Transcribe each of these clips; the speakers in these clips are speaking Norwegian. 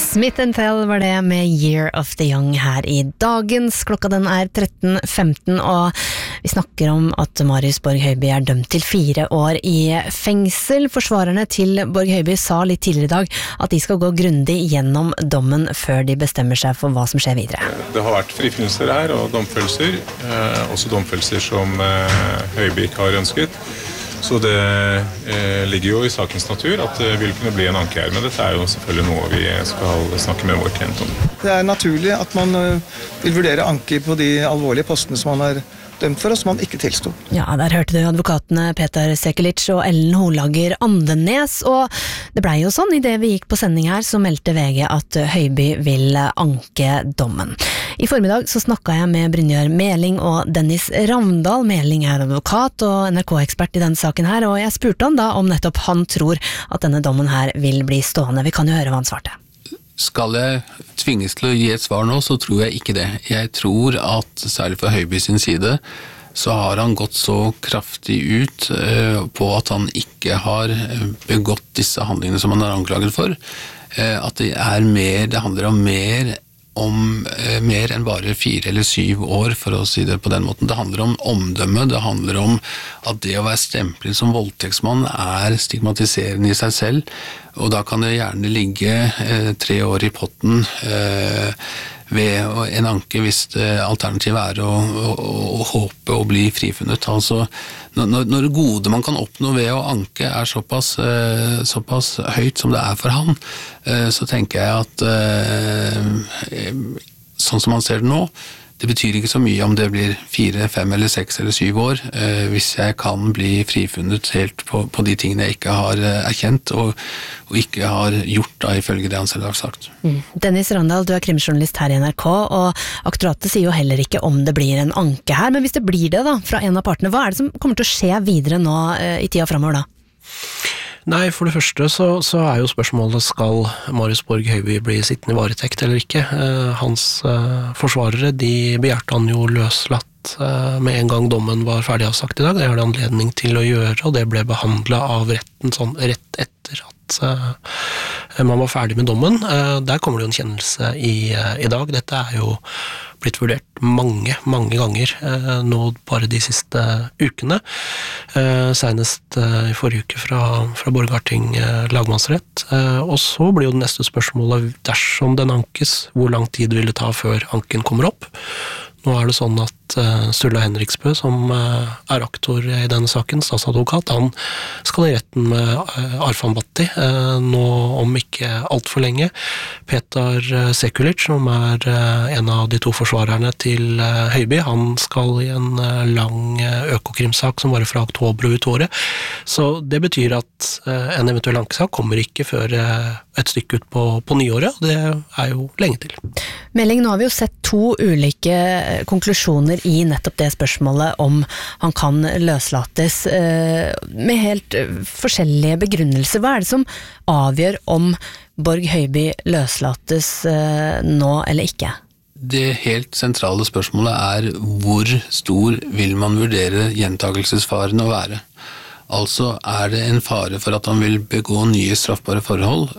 Smith & Tell var det med Year of the Young her i dagens. Klokka den 13:15, og vi snakker om at Marius Borg Høiby dømt til 4 år i fengsel. Forsvarerne til Borg Høiby sa litt tidligere i dag at de skal gå grundig gjennom dommen før de bestemmer seg for hva som skjer videre. Det har vært frifinnelser her og domfellelser, også domfellelser som Høiby ikke har ønsket. Så det ligger jo i sakens natur at det vil kunne bli en anke her, men dette jo selvfølgelig noe vi skal snakke med vår klient om. Det naturlig at man vil vurdere anke på de alvorlige postene som man har dømt for, og som man ikke tilstod. Ja, der hørte du advokatene Petar Sekulic og Ellen Holager Andenes, og det ble jo sånn, i det vi gikk på sending her, så meldte VG at Høiby vil anke dommen. I formiddag så snakket jeg med Brynjar Meling og Dennis Ravndal. Meling advokat og NRK-ekspert i denne saken her, og jeg spurte han da om nettopp han tror at denne dommen her vil bli stående. Vi kan jo høre hva han svarte. Skal jeg tvinges til å gi et svar nå, så tror jeg ikke det. Jeg tror at, særlig fra Høiby sin side, så har han gått så kraftig ut på at han ikke har begått disse handlingene som han er anklaget for, at det handler om mer enn bare 4 eller 7 år, for å si det på den måten. Det handler om omdømme, det handler om at det å være stemplet som voldtektsmann stigmatiserende i seg selv, og da kan det gjerne ligge 3 år i potten ved en anke hvis alternativet å håpe å bli frifunnet. Altså, når det gode man kan oppnå ved å anke såpass høyt som det for han, så tenker jeg at sånn som man ser det nå, det betyr ikke så mye om det blir 4, 5 eller 6 eller 7 år, hvis jeg kan bli frifunnet helt på de tingene jeg ikke har erkjent og ikke har gjort da, ifølge det han selv har sagt. Dennis Ravndal, du krimjournalist her i NRK, og aktoratet sier jo heller ikke om det blir en anke her, men hvis det blir det da, fra en av partene, hva det som kommer til å skje videre nå i tida fremover da? Nei, for det første så jo spørsmålet, skal Marius Borg Høiby bli sittende i varetekt eller ikke? Hans forsvarere, de begjærte han jo løslatt med en gang dommen var ferdig avsagt i dag. Det har det anledning til å gjøre, og det ble behandlet av retten sånn rett etter at man var ferdig med dommen. Der kommer det jo en kjennelse i dag. Dette jo blitt vurdert mange ganger nå bare de siste ukene. Senest i forrige uke fra Borgarting lagmannsrett. Og så blir jo det neste spørsmålet, dersom den ankes, hvor lang tid vil det ta før anken kommer opp? Nå det sånn at Sturla Henriksbø, som aktor i denne saken, statsadvokat, han skal i retten med Arfan Bhatti nå om ikke alt for lenge. Petar Sekulic, som en av de 2 forsvarerne til Høiby, han skal i en lang økokrimsak som var fra oktober og ut året. Så det betyr at en eventuell ankesak kommer ikke før et stykke ut på nyåret, og det jo lenge til. Meling, nå har vi jo sett 2 ulike konklusjoner i nettopp det spørsmålet om han kan løslates med helt forskjellige begrunnelser. Hva det som avgjør om Borg Høiby løslates nå eller ikke? Det helt sentrale spørsmålet hvor stor vil man vurdere gjentagelsesfaren å være? Altså det en fare for at han vil begå nye straffbare forhold,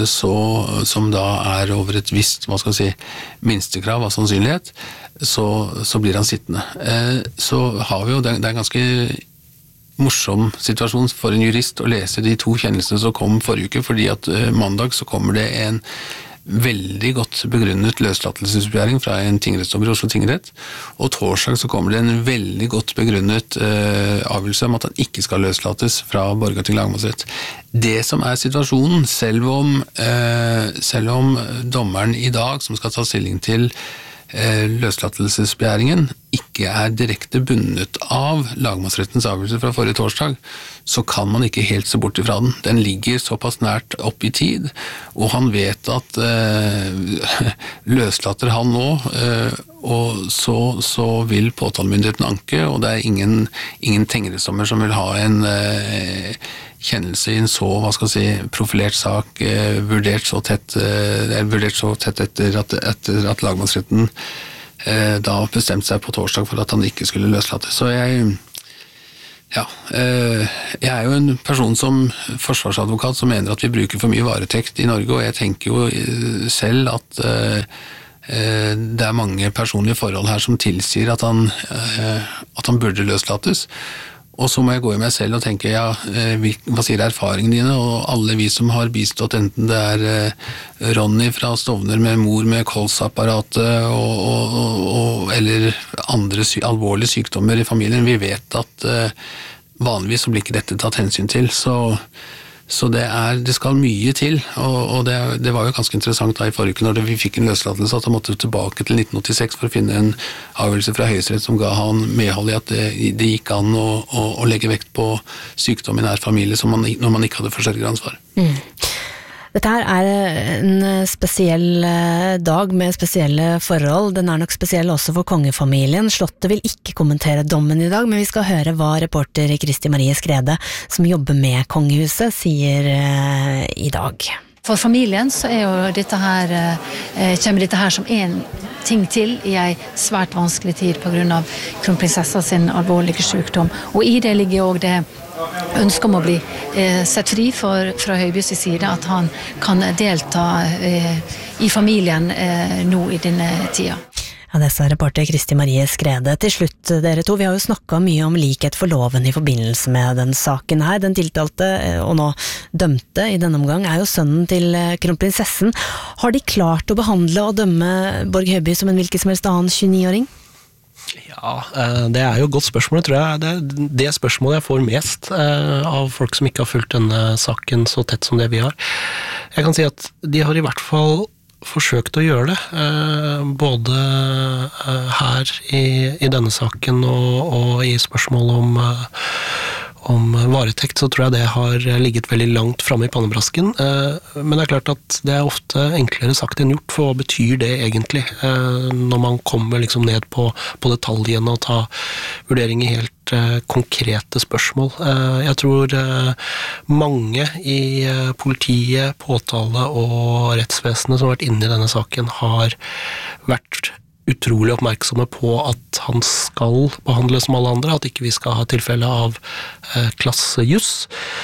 som da over et visst, minstekrav av sannsynlighet, så blir han sittende. Så har vi jo, det en ganske morsom situasjon for en jurist å lese de 2 kjennelsene som kom forrige uke, fordi at mandag så kommer det en veldig godt begrunnet løslatelsesbegjæring fra en tingrettsdommer i Oslo tingrett, og torsdag så kommer det en veldig godt begrunnet avgjørelse om at han ikke skal løslates fra Borgarting lagmannsrett. Det som situasjonen, selv om dommeren i dag som skal ta stilling til løslatelsesbegjæringen ikke direkte bundet av lagmannsrettens avgjørelse fra forrige torsdag, så kan man ikke helt se bort ifra den. Den ligger såpass nært opp i tid, og han vet at løslater han nå, og så vil påtalemyndigheten anke, og det ingen tingrettsdommer som vil ha en kjennelse i en så, profilert sak, vurdert så tett etter at lagmannsretten da bestemte seg på torsdag for at han ikke skulle løslates. Så Ja, jeg jo en person som forsvarsadvokat som mener at vi bruker for mye varetekt i Norge, og jeg tenker jo selv at det mange personlige forhold her som tilsier at han burde løslates. Og så må jeg gå i meg selv og tenke, hva sier erfaringene dine? Og alle vi som har bistått, enten det Ronny fra Stovner med mor med kolsapparatet, eller andre alvorlige sykdommer i familien, vi vet at vanligvis så blir ikke dette tatt hensyn til. Så det skal mye til, og det var jo ganske interessant da i forrige uke når vi fikk en løslatelse at han måtte tilbake til 1986 for å finne en avgjørelse fra Høyesterett som ga han medhold i at det gikk an å legge vekt på sykdom i nær familie når man ikke hadde forsørgeransvar. Dette her en spesiell dag med spesielle forhold. Den nok spesiell også for kongefamilien. Slottet vil ikke kommentere dommen i dag, men vi skal høre hva reporter Kristi Marie Skrede, som jobber med kongehuset, sier i dag. For familien så jo kommer dette her som en ting til i en svært vanskelig tid på grunn av kronprinsessa sin alvorlige sykdom. Og i det ligger jo det ønsket om å bli sett fri fra Høibys side, at han kan delta i familien nå i denne tida. Ja, det sa reporter Kristi Marie Skrede. Til slutt, dere to, vi har jo snakket mye om likhet for loven i forbindelse med den saken her. Den tiltalte, og nå dømte i denne omgang, jo sønnen til kronprinsessen. Har de klart å behandle og dømme Bård Høiby som en hvilken som helst annen 29-åring? Ja, det jo et godt spørsmål, tror jeg. Det spørsmålet jeg får mest av folk som ikke har fulgt denne saken så tett som det vi har. Jeg kan si at de har i hvert fall forsøkt å gjøre det, både her i denne saken og i spørsmålet om varetekt, så tror jeg det har ligget veldig langt fremme i pannebrasken. Men det klart at det ofte enklere sagt enn gjort, for hva betyr det egentlig? Når man kommer liksom ned på detaljene og tar vurdering i helt konkrete spørsmål. Jeg tror mange i politiet, påtale og rettsvesenet som har vært inne i denne saken har vært utrolig oppmerksomme på at han skal behandles som alle andre, at ikke vi skal ha tilfelle av klassejuss.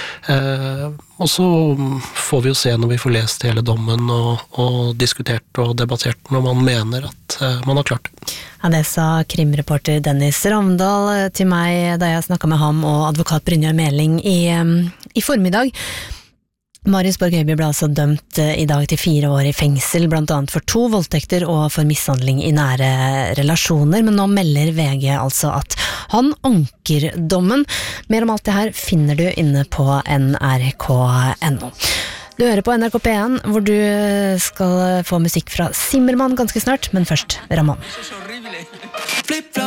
Og så får vi jo se når vi får lest hele dommen og diskutert og debattert når man mener at man har klart det. Ja, det sa krimreporter Dennis Ravndal til meg da jeg snakket med ham og advokat Brynjar Meling i formiddag. Marius Borg Høiby ble altså dømt i dag til 4 år i fengsel, blant annet for 2 voldtekter og for mishandling i nære relasjoner, men nå melder VG altså at han anker dommen. Mer om alt det her finner du inne på nrk.no. Du hører på NRK P1, hvor du skal få musikk fra Zimmermann ganske snart, men først Ramón.